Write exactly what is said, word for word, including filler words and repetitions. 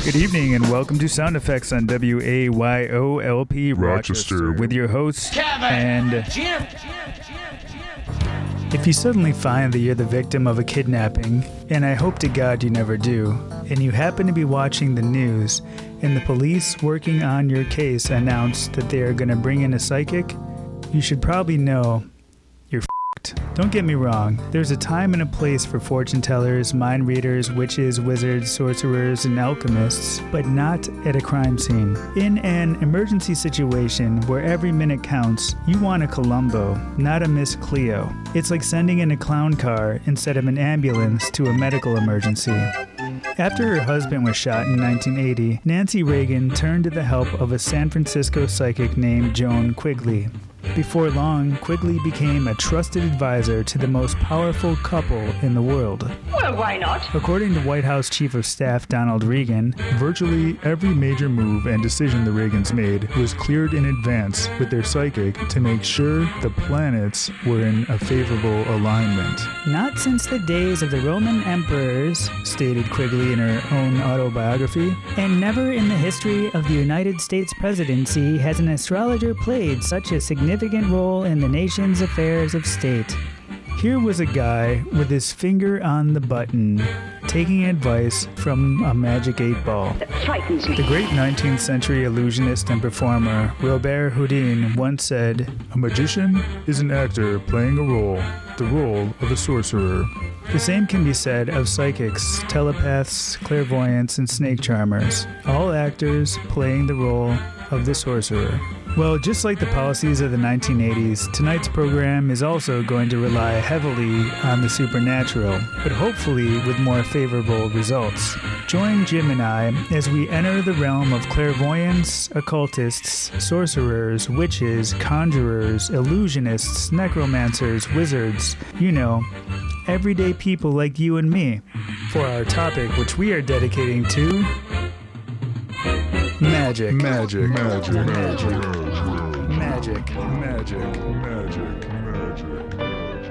Good evening and welcome to Sound Effects on W A Y O L P Rochester, Rochester with your hosts Kevin and Jim. If you suddenly find that you're the victim of a kidnapping, and I hope to God you never do, and you happen to be watching the news, and the police working on your case announce that they are going to bring in a psychic, you should probably know you're f***ed. Don't get me wrong, there's a time and a place for fortune tellers, mind readers, witches, wizards, sorcerers, and alchemists, but not at a crime scene. In an emergency situation where every minute counts, you want a Columbo, not a Miss Cleo. It's like sending in a clown car instead of an ambulance to a medical emergency. After her husband was shot in nineteen eighty, Nancy Reagan turned to the help of a San Francisco psychic named Joan Quigley. Before long, Quigley became a trusted advisor to the most powerful couple in the world. Well, why not? According to White House Chief of Staff Donald Regan, virtually every major move and decision the Reagans made was cleared in advance with their psychic to make sure the planets were in a favorable alignment. Not since the days of the Roman emperors, stated Quigley in her own autobiography, and never in the history of the United States presidency has an astrologer played such a significant role in the nation's affairs of state. Here was a guy with his finger on the button, taking advice from a magic eight ball. That frightens me. The great nineteenth century illusionist and performer Robert Houdin once said, "A magician is an actor playing a role, the role of a sorcerer." The same can be said of psychics, telepaths, clairvoyants, and snake charmers, all actors playing the role of the sorcerer. Well, just like the policies of the nineteen eighties, tonight's program is also going to rely heavily on the supernatural, but hopefully with more favorable results. Join Jim and I as we enter the realm of clairvoyants, occultists, sorcerers, witches, conjurers, illusionists, necromancers, wizards, you know, everyday people like you and me, for our topic, which we are dedicating to Magic. Magic. Magic. Magic. Magic. Magic. Magic. Magic. Magic.